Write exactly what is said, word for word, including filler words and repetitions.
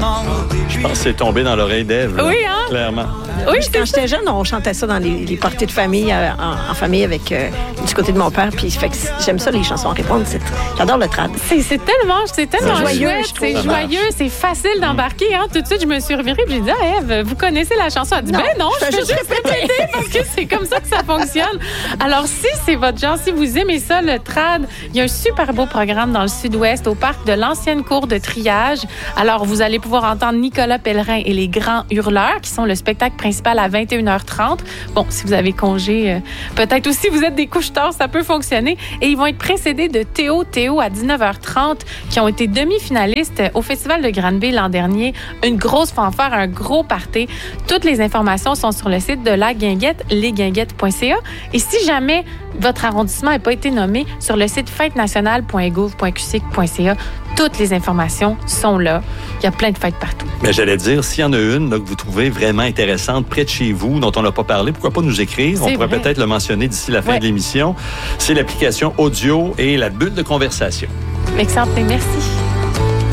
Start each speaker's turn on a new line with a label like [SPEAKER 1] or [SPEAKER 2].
[SPEAKER 1] Je pense que c'est tombé dans l'oreille d'Ève.
[SPEAKER 2] Oui, hein?
[SPEAKER 1] Clairement.
[SPEAKER 3] Oui, quand j'étais jeune, on chantait ça dans les, les parties de famille, euh, en, en famille avec euh, du côté de mon père. Puis fait que j'aime ça, les chansons à répondre. C'est, j'adore le trad.
[SPEAKER 2] C'est, c'est tellement, c'est tellement
[SPEAKER 3] C'est joyeux,
[SPEAKER 2] chouette,
[SPEAKER 3] je trouve.
[SPEAKER 2] c'est
[SPEAKER 1] Ça
[SPEAKER 2] joyeux,
[SPEAKER 1] marche.
[SPEAKER 2] c'est facile d'embarquer. Hein? Tout de suite, je me suis revirée et j'ai dit, ah, Ève, vous connaissez la chanson? Elle dit,
[SPEAKER 3] Non,
[SPEAKER 2] ben non,
[SPEAKER 3] je
[SPEAKER 2] je
[SPEAKER 3] fais
[SPEAKER 2] peux
[SPEAKER 3] juste
[SPEAKER 2] juste répéter parce que c'est comme ça que ça fonctionne. Alors, si c'est votre genre, si vous aimez ça, le trad, il y a un super beau programme dans le sud-ouest, au parc de l'ancienne cour de triage. Alors, vous allez pouvoir entendre Nicolas Pellerin et les Grands Hurleurs, qui sont le spectacle principal à vingt et une heures trente. Bon, si vous avez congé, euh, peut-être aussi vous êtes des couches-tard, ça peut fonctionner. Et ils vont être précédés de Théo Théo à dix-neuf heures trente, qui ont été demi-finalistes au Festival de Granby l'an dernier. Une grosse fanfare, un gros party. Toutes les informations sont sur le site de la Guinguette, lesguinguettes point c a. Et si jamais votre arrondissement n'a pas été nommé, sur le site fête nationale point gouv point q c i c point c a, toutes les informations sont là. Il y a plein de fêtes partout.
[SPEAKER 1] Mais j'allais dire, s'il y en a une là, que vous trouvez vraiment intéressante près de chez vous, dont on n'a pas parlé, pourquoi pas nous écrire?
[SPEAKER 2] C'est
[SPEAKER 1] On pourrait
[SPEAKER 2] vrai.
[SPEAKER 1] peut-être le mentionner d'ici la fin
[SPEAKER 2] Ouais.
[SPEAKER 1] de l'émission. C'est l'application audio et la bulle de conversation.
[SPEAKER 2] Excellent, merci.